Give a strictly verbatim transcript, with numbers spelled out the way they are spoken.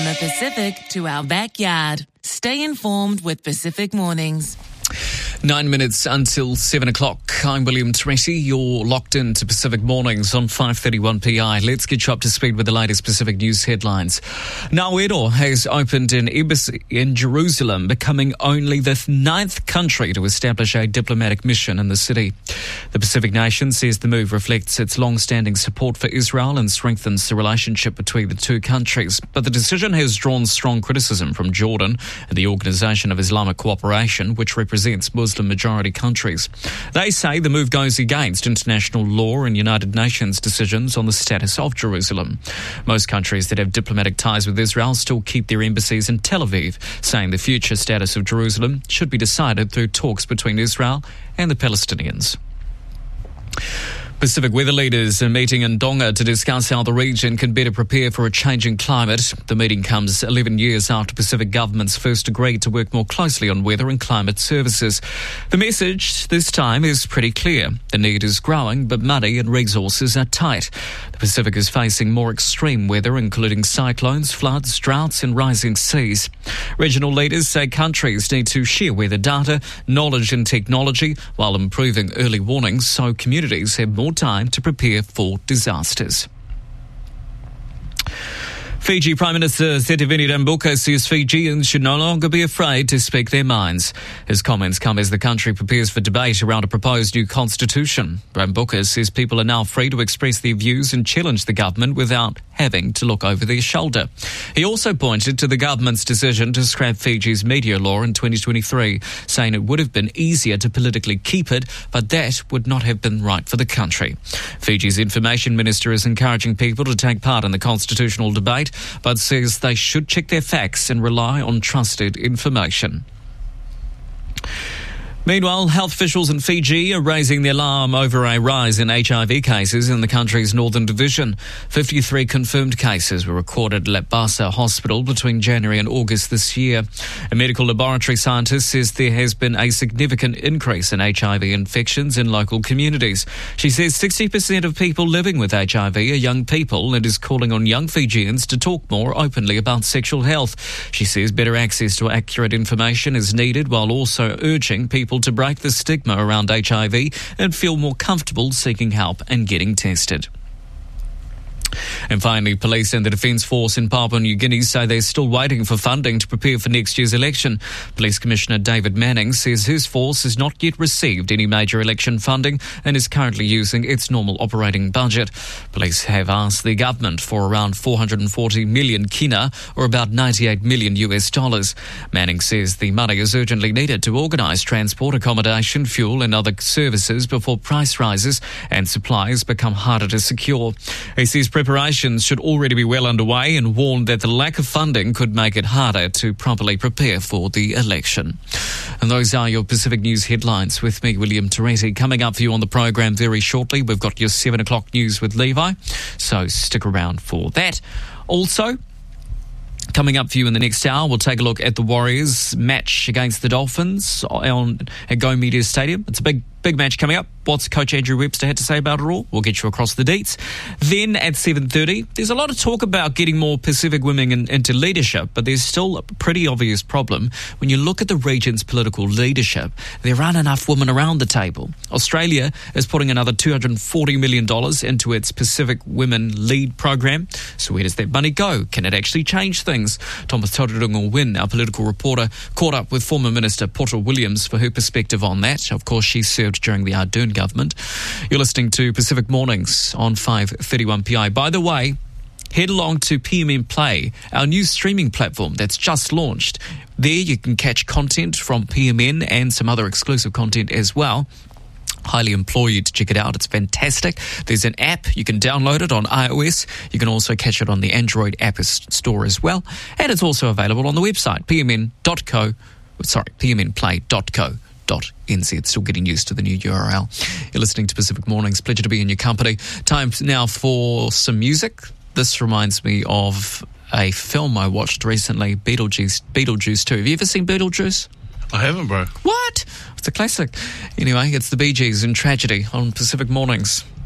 the Pacific to our backyard. Stay informed with Pacific Mornings. Nine minutes until seven o'clock. I'm William Toretti. You're locked into Pacific Mornings on five thirty-one P I. Let's get you up to speed with the latest Pacific news headlines. Nauru has opened an embassy in Jerusalem, becoming only the ninth country to establish a diplomatic mission in the city. The Pacific nation says the move reflects its long-standing support for Israel and strengthens the relationship between the two countries. But the decision has drawn strong criticism from Jordan and the Organisation of Islamic Cooperation, which represents Muslim-majority countries. They say the move goes against international law and United Nations decisions on the status of Jerusalem. Most countries that have diplomatic ties with Israel still keep their embassies in Tel Aviv, saying the future status of Jerusalem should be decided through talks between Israel and the Palestinians. Pacific weather leaders are meeting in Tonga to discuss how the region can better prepare for a changing climate. The meeting comes eleven years after Pacific governments first agreed to work more closely on weather and climate services. The message this time is pretty clear. The need is growing, but money and resources are tight. The Pacific is facing more extreme weather, including cyclones, floods, droughts and rising seas. Regional leaders say countries need to share weather data, knowledge and technology while improving early warnings so communities have more time to prepare for disasters. Fiji Prime Minister Sitiveni Rabuka says Fijians should no longer be afraid to speak their minds. His comments come as the country prepares for debate around a proposed new constitution. Rabuka says people are now free to express their views and challenge the government without having to look over their shoulder. He also pointed to the government's decision to scrap Fiji's media law in twenty twenty-three, saying it would have been easier to politically keep it, but that would not have been right for the country. Fiji's information minister is encouraging people to take part in the constitutional debate, but says they should check their facts and rely on trusted information. Meanwhile, health officials in Fiji are raising the alarm over a rise in H I V cases in the country's northern division. fifty-three confirmed cases were recorded at Labasa Hospital between January and August this year. A medical laboratory scientist says there has been a significant increase in H I V infections in local communities. She says sixty percent of people living with H I V are young people and is calling on young Fijians to talk more openly about sexual health. She says better access to accurate information is needed while also urging people to break the stigma around H I V and feel more comfortable seeking help and getting tested. And finally, police and the Defence Force in Papua New Guinea say they're still waiting for funding to prepare for next year's election. Police Commissioner David Manning says his force has not yet received any major election funding and is currently using its normal operating budget. Police have asked the government for around four hundred forty million kina, or about ninety-eight million US dollars. Manning says the money is urgently needed to organise transport, accommodation, fuel and other services before price rises and supplies become harder to secure. He says preparations should already be well underway and warned that the lack of funding could make it harder to properly prepare for the election. And those are your Pacific News headlines with me, William Toretti. Coming up for you on the program very shortly, we've got your seven o'clock news with Levi, so stick around for that. Also, coming up for you in the next hour, we'll take a look at the Warriors match against the Dolphins on at Go Media Stadium. It's a big, big match coming up. What's Coach Andrew Webster had to say about it all? We'll get you across the deets. Then at seven thirty, there's a lot of talk about getting more Pacific women in, into leadership, but there's still a pretty obvious problem. When you look at the region's political leadership, there aren't enough women around the table. Australia is putting another two hundred forty million dollars into its Pacific Women Lead program. So where does that money go? Can it actually change things? Thomas Tauranga Wynn, our political reporter, caught up with former Minister Porter Williams for her perspective on that. Of course, she served during the Ardern government. You're listening to Pacific Mornings on five thirty-one P I. By the way, head along to P M N Play, our new streaming platform that's just launched. There you can catch content from P M N and some other exclusive content as well. Highly implore you to check it out. It's fantastic. There's an app. You can download it on iOS. You can also catch it on the Android app store as well. And it's also available on the website, p m n dot co. Sorry, p m n play dot co. N Z. Still getting used to the new U R L. You're listening to Pacific Mornings. Pleasure to be in your company. Time now for some music. This reminds me of a film I watched recently, Beetlejuice, Beetlejuice two. Have you ever seen Beetlejuice? I haven't, bro. What? It's a classic. Anyway, it's the Bee Gees in Tragedy on Pacific Mornings.